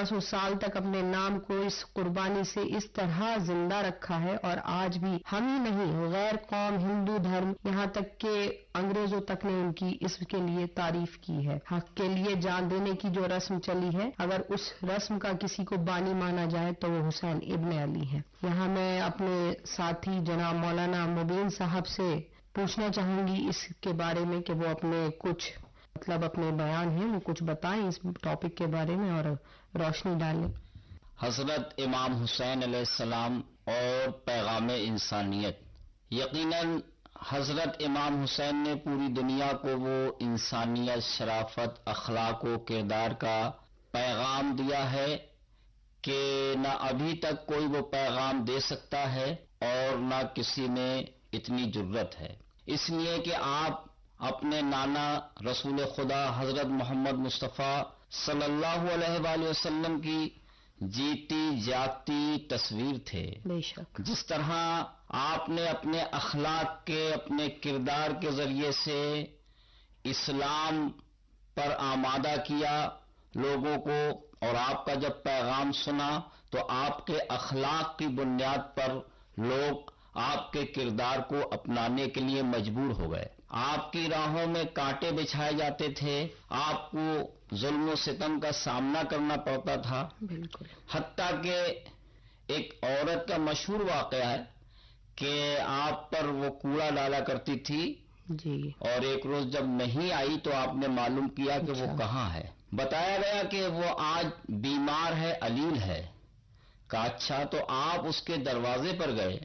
1400 سال تک اپنے نام کو اس قربانی سے اس طرح زندہ رکھا ہے، اور آج بھی ہم ہی نہیں، غیر قوم، ہندو دھرم، یہاں تک کہ انگریزوں تک نے ان کی اس کے لیے تعریف کی ہے۔ حق کے لیے جان دینے کی جو رسم چلی ہے، اگر اس رسم کا کسی کو بانی مانا جائے تو وہ حسین ابن علی ہے۔ یہاں میں اپنے ساتھی جناب مولانا مبین صاحب سے پوچھنا چاہوں گی اس کے بارے میں کہ وہ اپنے کچھ اپنے بیان ہیں وہ کچھ بتائیں اس ٹاپک کے بارے میں اور روشنی ڈالیں۔ حضرت امام حسین علیہ السلام اور پیغام انسانیت۔ یقیناً حضرت امام حسین نے پوری دنیا کو وہ انسانیت، شرافت، اخلاق و کردار کا پیغام دیا ہے کہ نہ ابھی تک کوئی وہ پیغام دے سکتا ہے اور نہ کسی میں اتنی جرت ہے، اس لیے کہ آپ اپنے نانا رسول خدا حضرت محمد مصطفیٰ صلی اللہ علیہ وآلہ وسلم کی جیتی جاگتی تصویر تھے۔ بے شک جس طرح آپ نے اپنے اخلاق کے، اپنے کردار کے ذریعے سے اسلام پر آمادہ کیا لوگوں کو، اور آپ کا جب پیغام سنا تو آپ کے اخلاق کی بنیاد پر لوگ آپ کے کردار کو اپنانے کے لیے مجبور ہو گئے۔ آپ کی راہوں میں کانٹے بچھائے جاتے تھے، آپ کو ظلم و ستم کا سامنا کرنا پڑتا تھا، بالکل، حتیٰ کہ ایک عورت کا مشہور واقعہ ہے کہ آپ پر وہ کوڑا ڈالا کرتی تھی جی، اور ایک روز جب نہیں آئی تو آپ نے معلوم کیا کہ وہ کہاں ہے۔ بتایا گیا کہ وہ آج بیمار ہے، علیل ہے۔ کہا اچھا، تو آپ اس کے دروازے پر گئے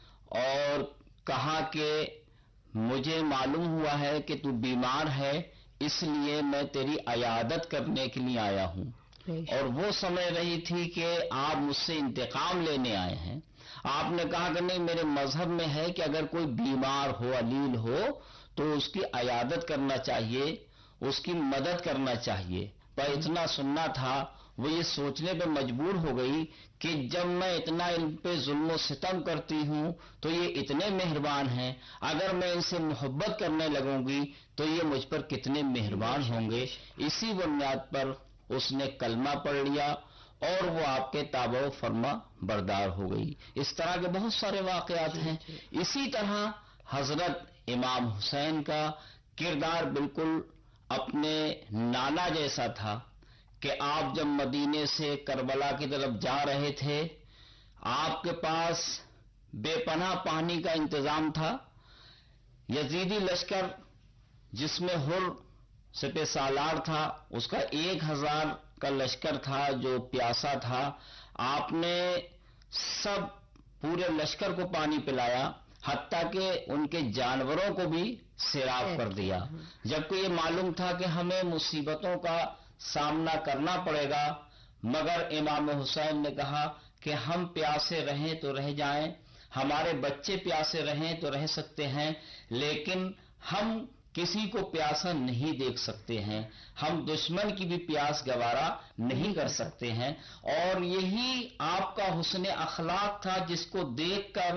اور کہا کہ مجھے معلوم ہوا ہے کہ تو بیمار ہے، اس لیے میں تیری عیادت کرنے کے لیے آیا ہوں۔ اور وہ سمجھ رہی تھی کہ آپ مجھ سے انتقام لینے آئے ہیں۔ آپ نے کہا کہ نہیں، میرے مذہب میں ہے کہ اگر کوئی بیمار ہو، علیل ہو، تو اس کی عیادت کرنا چاہیے، اس کی مدد کرنا چاہیے۔ پر اتنا سننا تھا، وہ یہ سوچنے پہ مجبور ہو گئی کہ جب میں اتنا ان پہ ظلم و ستم کرتی ہوں تو یہ اتنے مہربان ہیں، اگر میں ان سے محبت کرنے لگوں گی تو یہ مجھ پر کتنے مہربان ہوں گے۔ اسی بنیاد پر اس نے کلمہ پڑھ لیا اور وہ آپ کے تابع و فرما بردار ہو گئی۔ اس طرح کے بہت سارے واقعات ہیں۔ اسی طرح حضرت امام حسین کا کردار بالکل اپنے نانا جیسا تھا کہ آپ جب مدینے سے کربلا کی طرف جا رہے تھے، آپ کے پاس بے پناہ پانی کا انتظام تھا۔ یزیدی لشکر جس میں حر سپہ سالار تھا، اس کا 1000 کا لشکر تھا جو پیاسا تھا۔ آپ نے سب پورے لشکر کو پانی پلایا، حتیٰ کہ ان کے جانوروں کو بھی سیراب کر دیا، جبکہ یہ معلوم تھا کہ ہمیں مصیبتوں کا سامنا کرنا پڑے گا، مگر امام حسین نے کہا کہ ہم پیاسے رہیں تو رہ جائیں، ہمارے بچے پیاسے رہیں تو رہ سکتے ہیں، لیکن ہم کسی کو پیاسا نہیں دیکھ سکتے ہیں، ہم دشمن کی بھی پیاس گوارا نہیں کر سکتے ہیں۔ اور یہی آپ کا حسن اخلاق تھا جس کو دیکھ کر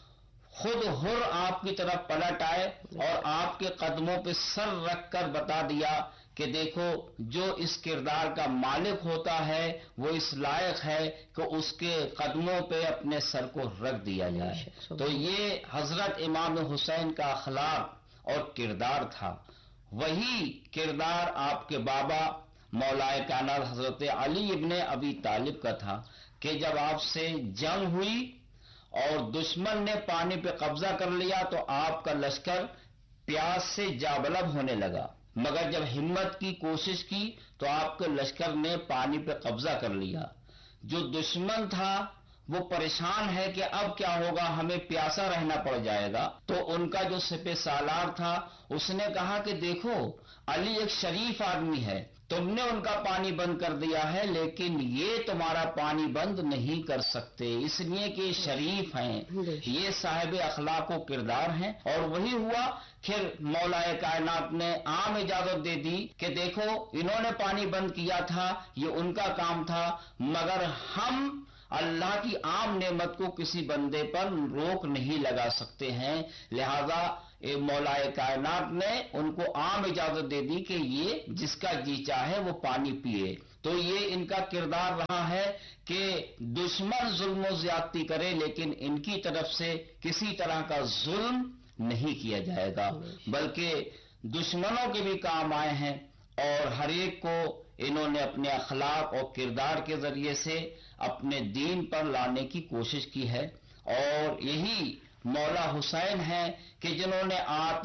خود حر آپ کی طرف پلٹ آئے اور آپ کے قدموں پہ سر رکھ کر بتا دیا کہ دیکھو، جو اس کردار کا مالک ہوتا ہے وہ اس لائق ہے کہ اس کے قدموں پہ اپنے سر کو رکھ دیا جائے۔ تو یہ حضرت امام حسین کا اخلاق اور کردار تھا۔ وہی کردار آپ کے بابا مولا کائنات حضرت علی ابن ابی طالب کا تھا کہ جب آپ سے جنگ ہوئی اور دشمن نے پانی پہ قبضہ کر لیا تو آپ کا لشکر پیاس سے جابلب ہونے لگا، مگر جب ہمت کی کوشش کی تو آپ کے لشکر نے پانی پہ قبضہ کر لیا۔ جو دشمن تھا وہ پریشان ہے کہ اب کیا ہوگا، ہمیں پیاسا رہنا پڑ جائے گا، تو ان کا جو سپہ سالار تھا اس نے کہا کہ دیکھو، علی ایک شریف آدمی ہے، تم نے ان کا پانی بند کر دیا ہے لیکن یہ تمہارا پانی بند نہیں کر سکتے، اس لیے کہ شریف ہیں، یہ صاحب اخلاق و کردار ہیں۔ اور وہی ہوا، پھر مولا کائنات نے عام اجازت دے دی کہ دیکھو، انہوں نے پانی بند کیا تھا، یہ ان کا کام تھا، مگر ہم اللہ کی عام نعمت کو کسی بندے پر روک نہیں لگا سکتے ہیں، لہذا مولا کائنات نے ان کو عام اجازت دے دی کہ یہ جس کا جی چاہے وہ پانی پیے۔ تو یہ ان کا کردار رہا ہے کہ دشمن ظلم و زیادتی کرے لیکن ان کی طرف سے کسی طرح کا ظلم نہیں کیا جائے گا، بلکہ دشمنوں کے بھی کام آئے ہیں، اور ہر ایک کو انہوں نے اپنے اخلاق اور کردار کے ذریعے سے اپنے دین پر لانے کی کوشش کی ہے، اور یہی مولا حسین ہیں کہ جنہوں نے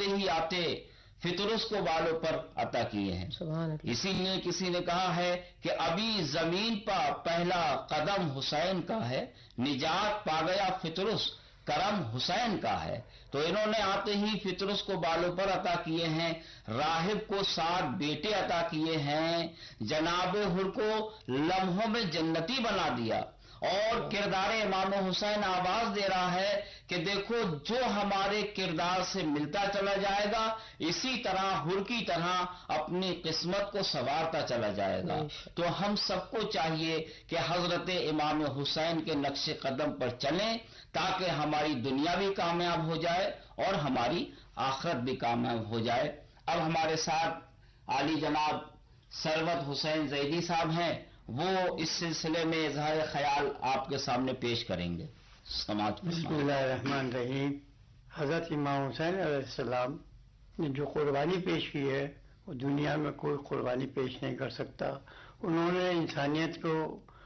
آتے فطرس کو بالوں پر عطا کیے ہیں۔ اسی لیے کسی نے کہا ہے کہ ابھی زمین پر پہلا قدم حسین کا ہے، نجات پا گیا فطرس کرم حسین کا ہے۔ تو انہوں نے آتے ہی فطرس کو بالوں پر عطا کیے ہیں، راہب کو 7 بیٹے عطا کیے ہیں، جناب حر کو لمحوں میں جنتی بنا دیا، اور کردار امام حسین آواز دے رہا ہے کہ دیکھو جو ہمارے کردار سے ملتا چلا جائے گا اسی طرح حر کی طرح اپنی قسمت کو سنوارتا چلا جائے گا۔ تو ہم سب کو چاہیے کہ حضرت امام حسین کے نقش قدم پر چلیں تاکہ ہماری دنیا بھی کامیاب ہو جائے اور ہماری آخرت بھی کامیاب ہو جائے۔ اب ہمارے ساتھ عالی جناب ثروت حسین زیدی صاحب ہیں، وہ اس سلسلے میں اظہار خیال آپ کے سامنے پیش کریں گے۔ سماعت بسم اللہ الرحمن الرحیم۔ حضرت امام حسین علیہ السلام نے جو قربانی پیش کی ہے وہ دنیا میں کوئی قربانی پیش نہیں کر سکتا۔ انہوں نے انسانیت کو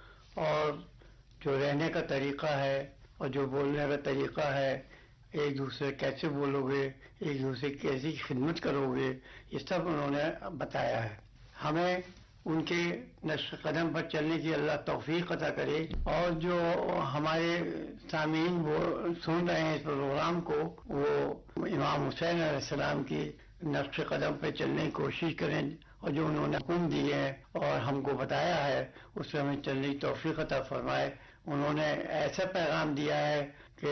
اور جو رہنے کا طریقہ ہے اور جو بولنے کا طریقہ ہے، ایک دوسرے کیسے بولو گے، ایک دوسرے کی کیسی خدمت کرو گے، یہ سب انہوں نے بتایا ہے۔ ہمیں ان کے نقش قدم پر چلنے کی اللہ توفیق عطا کرے، اور جو ہمارے سامعین وہ سن رہے ہیں اس پروگرام کو، وہ امام حسین علیہ السلام کی نقش قدم پہ چلنے کی کوشش کریں، اور جو انہوں نے حکم دیے ہیں اور ہم کو بتایا ہے اس سے ہمیں چلنے کی توفیق عطا فرمائے۔ انہوں نے ایسا پیغام دیا ہے کہ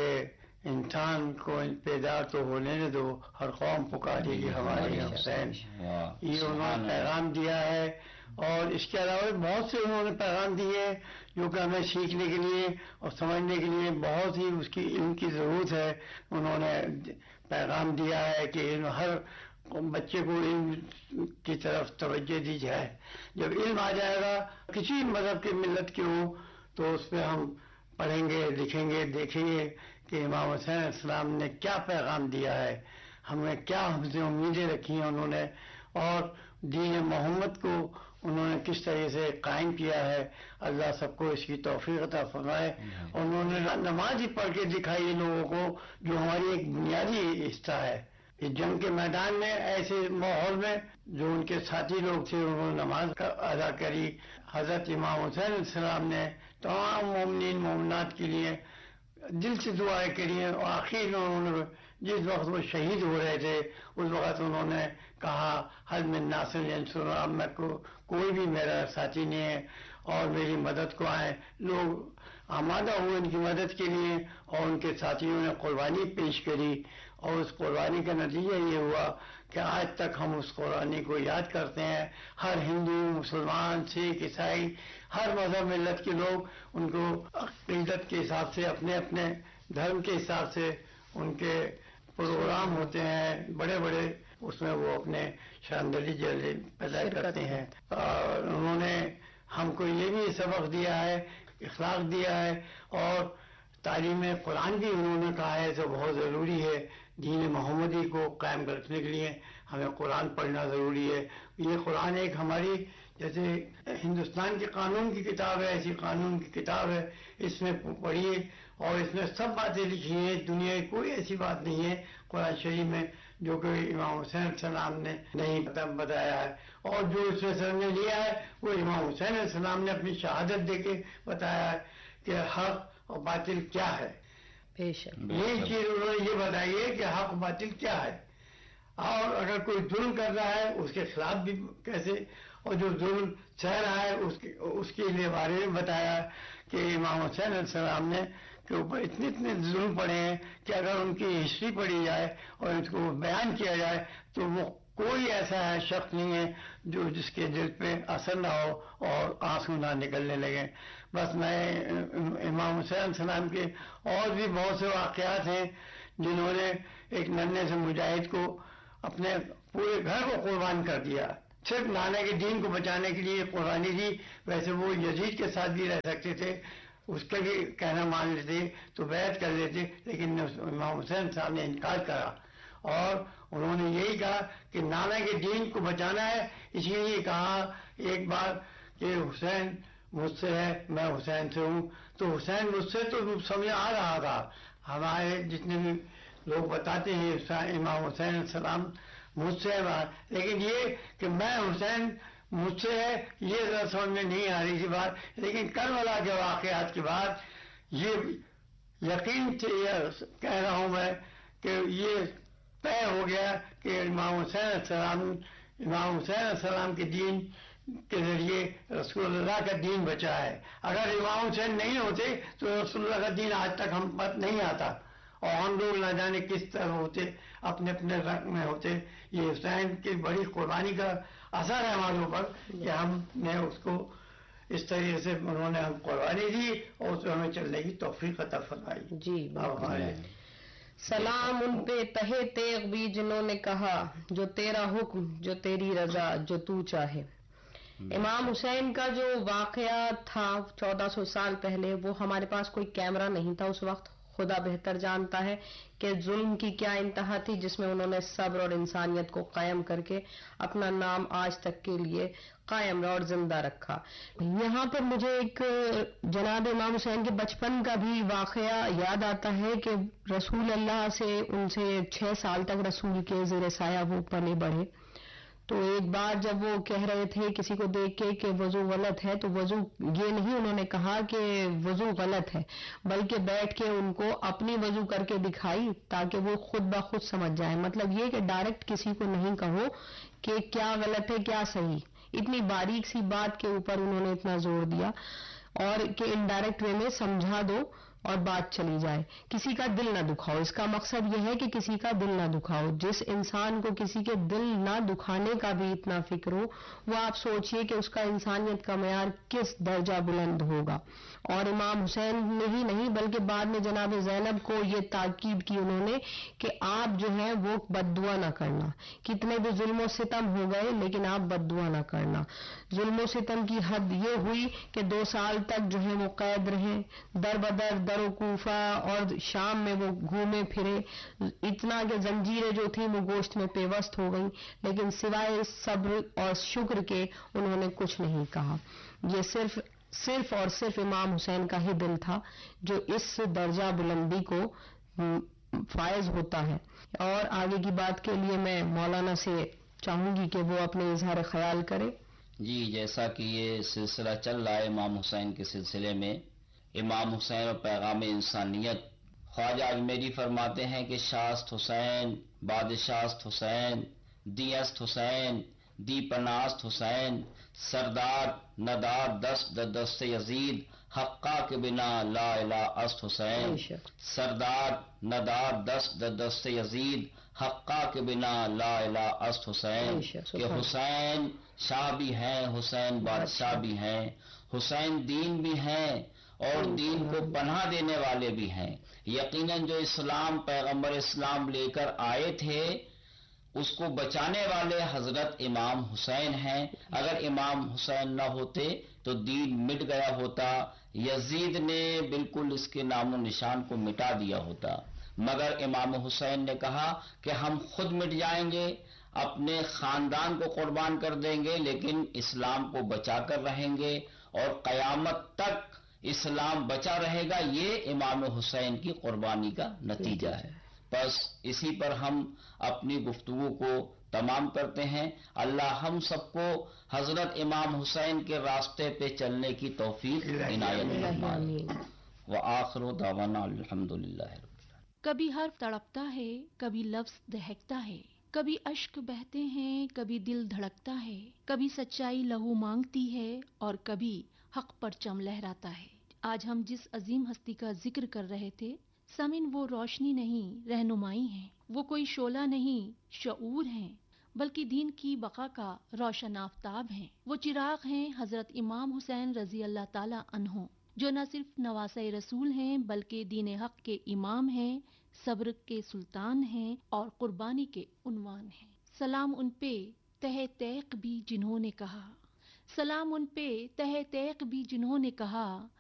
انسان کو پیدا تو ہونے نہ دو، ہر قوم پکارے گی ہمارے حسین، یہ انہوں نے پیغام دیا ہے۔ اور اس کے علاوہ بہت سے انہوں نے پیغام دیے جو کہ ہمیں سیکھنے کے لیے اور سمجھنے کے لیے بہت ہی اس کی علم کی ضرورت ہے۔ انہوں نے پیغام دیا ہے کہ ہر بچے کو علم کی طرف توجہ دی جائے، جب علم آ جائے گا کسی مذہب کی ملت کے ہو تو اس پہ ہم پڑھیں گے، لکھیں گے، دیکھیں گے کہ امام حسین علیہ السلام نے کیا پیغام دیا ہے، ہمیں کیا ہم سے امیدیں رکھی ہیں انہوں نے، اور دین محمد کو انہوں نے کس طرح سے قائم کیا ہے۔ اللہ سب کو اس کی توفیق عطا فرمائے۔ انہوں نے نماز ہی پڑھ کے دکھائی لوگوں کو، جو ہماری ایک بنیادی حصہ ہے۔ اس جنگ کے میدان میں ایسے ماحول میں جو ان کے ساتھی لوگ تھے انہوں نے نماز ادا کری۔ حضرت امام حسین علیہ السلام نے تمام مومنین مومنات کے لیے دل سے دعائیں کری ہیں، اور آخر میں انہوں نے جس وقت وہ شہید ہو رہے تھے اس وقت انہوں نے کہا حل من ناصر ینصر، اب میں کوئی بھی میرا ساتھی نہیں ہے اور میری مدد کو آئے۔ لوگ آمادہ ہوئے ان کی مدد کے لیے، اور ان کے ساتھیوں نے قربانی پیش کری، اور اس قربانی کا نتیجہ یہ ہوا کہ آج تک ہم اس قربانی کو یاد کرتے ہیں۔ ہر ہندو، مسلمان، سکھ، عیسائی، ہر مذہب ملت کے لوگ ان کو عقیدت کے حساب سے، اپنے اپنے دھرم کے حساب سے ان کے پروگرام ہوتے ہیں بڑے بڑے، اس میں وہ اپنے شاندلی جلدی پیدا کرتے ہیں۔ اور انہوں نے ہم کو یہ بھی سبق دیا ہے، اخلاق دیا ہے، اور تعلیم قرآن بھی انہوں نے کہا ہے تو بہت ضروری ہے۔ دین محمدی کو قائم رکھنے کے لیے ہمیں قرآن پڑھنا ضروری ہے۔ یہ قرآن ایک ہماری جیسے ہندوستان کے قانون کی کتاب ہے، ایسی قانون کی کتاب ہے، اس میں پڑھیے، اور اس میں سب باتیں لکھی ہیں۔ دنیا کی کوئی ایسی بات نہیں ہے قرآن شریف میں جو کہ امام حسین علیہ السلام نے نہیں بتایا ہے، اور جو اس میں سر نے لیا ہے وہ امام حسین علیہ السلام نے اپنی شہادت دے کے بتایا ہے کہ حق اور باطل کیا ہے۔ بے شک یہ چیز انہوں نے یہ بتائی ہے کہ حق باطل کیا ہے، اور اگر کوئی ظلم کر رہا ہے اس کے خلاف بھی کیسے، اور جو ظلم سہ رہا ہے اس کے لیے بارے میں بتایا کہ امام حسین علیہ السلام نے کے اوپر اتنے ظلم پڑے ہیں کہ اگر ان کی ہسٹری پڑھی جائے اور اس کو بیان کیا جائے تو وہ کوئی ایسا شخص نہیں ہے جو جس کے دل پہ اثر نہ ہو اور آنسو نہ نکلنے لگے۔ بس میں امام حسین علیہ السلام کے اور بھی بہت سے واقعات ہیں جنہوں نے ایک ننھے سے مجاہد کو اپنے پورے گھر کو قربان کر دیا صرف نانا کے دین کو بچانے کے لیے قربانی دی. ویسے وہ یزید کے ساتھ بھی رہ سکتے تھے, اس کا بھی کہنا مان لیتے تو بیعت کر لیتے, لیکن امام حسین صاحب نے انکار کرا اور انہوں نے یہی کہا کہ نانا کے دین کو بچانا ہے. اسی لیے کہا ایک بار کہ حسین مجھ سے ہے, میں حسین سے ہوں. تو حسین مجھ سے تو سمجھ آ رہا تھا. ہمارے جتنے بھی لوگ بتاتے ہیں امام حسین علیہ السلام مجھ سے ہے بات, لیکن یہ کہ میں حسین مجھ سے ہے یہ ذرا سمجھ میں نہیں آ رہی تھی بات. لیکن کربلا کے واقعات کے بعد یہ یقین سے یہ کہہ رہا ہوں میں کہ یہ طے ہو گیا کہ امام حسین علیہ السلام کے دین کے ذریعے رسول اللہ کا دین بچا ہے. اگر امام حسین نہیں ہوتے تو رسول اللہ کا دین آج تک ہم پر نہیں آتا, اور ہم لوگ نہ جانے کس طرح ہوتے, اپنے اپنے رنگ میں ہوتے. یہ حسین کی بڑی قربانی کا اثر ہے ہمارے اوپر کہ ہم نے اس کو اس طریقے سے انہوں نے ہم قربانی دی اور اس میں ہمیں چلنے کی توفیق عطا فرمائی. جی اب ہمارے سلام ان پہ تہے تیغ بھی جنہوں نے کہا جو تیرا حکم جو تیری رضا جو تو چاہے. امام حسین کا جو واقعہ تھا 1400 سال پہلے, وہ ہمارے پاس کوئی کیمرہ نہیں تھا اس وقت. خدا بہتر جانتا ہے کہ ظلم کی کیا انتہا تھی جس میں انہوں نے صبر اور انسانیت کو قائم کر کے اپنا نام آج تک کے لیے قائم اور زندہ رکھا. یہاں پر مجھے ایک جناب امام حسین کے بچپن کا بھی واقعہ یاد آتا ہے کہ رسول اللہ سے ان سے 6 سال تک رسول کے زیر سایہ وہ پلے بڑھے. تو ایک بار جب وہ کہہ رہے تھے کسی کو دیکھ کے کہ وضو غلط ہے, تو وضو یہ نہیں انہوں نے کہا کہ وضو غلط ہے, بلکہ بیٹھ کے ان کو اپنی وضو کر کے دکھائی تاکہ وہ خود بخود سمجھ جائیں. مطلب یہ کہ ڈائریکٹ کسی کو نہیں کہو کہ کیا غلط ہے کیا صحیح. اتنی باریک سی بات کے اوپر انہوں نے اتنا زور دیا, اور کہ انڈائریکٹ وے میں سمجھا دو اور بات چلی جائے. کسی کا دل نہ دکھاؤ, اس کا مقصد یہ ہے کہ کسی کا دل نہ دکھاؤ. جس انسان کو کسی کے دل نہ دکھانے کا بھی اتنا فکر ہو, وہ آپ سوچئے کہ اس کا انسانیت کا معیار کس درجہ بلند ہوگا. اور امام حسین نے ہی نہیں بلکہ بعد میں جناب زینب کو یہ تاکید کی انہوں نے کہ آپ جو ہے وہ بد دعا نہ کرنا. کتنے بھی ظلم و ستم ہو گئے لیکن آپ بد دعا نہ کرنا. ظلم و ستم کی حد یہ ہوئی کہ 2 سال تک جو ہے وہ قید رہے, در بدر در و کوفہ اور شام میں وہ گھومے پھرے, اتنا کہ زنجیریں جو تھیں وہ گوشت میں پیوست ہو گئیں, لیکن سوائے صبر اور شکر کے انہوں نے کچھ نہیں کہا. یہ صرف اور صرف امام حسین کا ہی دل تھا جو اس درجہ بلندی کو فائز ہوتا ہے. اور آگے کی بات کے لیے میں مولانا سے چاہوں گی کہ وہ اپنے اظہار خیال کرے. جی, جیسا کہ یہ سلسلہ چل رہا ہے امام حسین کے سلسلے میں, امام حسین اور پیغام انسانیت, خواجہ اجمیری فرماتے ہیں کہ شاست حسین بادشاست حسین دیست حسین دی پناست حسین سردار ندار دست دست یزید حقا کے بنا لا الہ است حسین. سردار ندار دست دست یزید حقا کے بنا لا الہ است حسین. کہ حسین شاہ بھی ہیں, حسین بادشاہ بھی ہیں, حسین دین بھی ہیں اور دین کو پناہ دینے والے بھی ہیں. یقیناً جو اسلام پیغمبر اسلام لے کر آئے تھے اس کو بچانے والے حضرت امام حسین ہیں. اگر امام حسین نہ ہوتے تو دین مٹ گیا ہوتا, یزید نے بالکل اس کے نام و نشان کو مٹا دیا ہوتا. مگر امام حسین نے کہا کہ ہم خود مٹ جائیں گے, اپنے خاندان کو قربان کر دیں گے, لیکن اسلام کو بچا کر رہیں گے اور قیامت تک اسلام بچا رہے گا. یہ امام حسین کی قربانی کا نتیجہ ہے. بس اسی پر ہم اپنی گفتگو کو تمام کرتے ہیں. اللہ ہم سب کو حضرت امام حسین کے راستے پہ چلنے کی توفیق عنایت فرمائے. وآخر دعوانا الحمدللہ. کبھی حرف تڑپتا ہے, کبھی لفظ دہکتا ہے, کبھی اشک بہتے ہیں, کبھی دل دھڑکتا ہے, کبھی سچائی لہو مانگتی ہے اور کبھی حق پرچم لہراتا ہے. آج ہم جس عظیم ہستی کا ذکر کر رہے تھے, سامن وہ روشنی نہیں رہنمائی ہیں, وہ کوئی شعلہ نہیں شعور ہیں, بلکہ دین کی بقا کا روشن آفتاب ہیں. وہ چراغ ہیں حضرت امام حسین رضی اللہ تعالی عنہ, جو نہ صرف نواسۂ رسول ہیں بلکہ دین حق کے امام ہیں, صبر کے سلطان ہیں اور قربانی کے عنوان ہیں. سلام ان پہ تہ تیق بھی جنہوں نے کہا، سلام ان پہ تہ تیق بھی جنہوں نے کہا،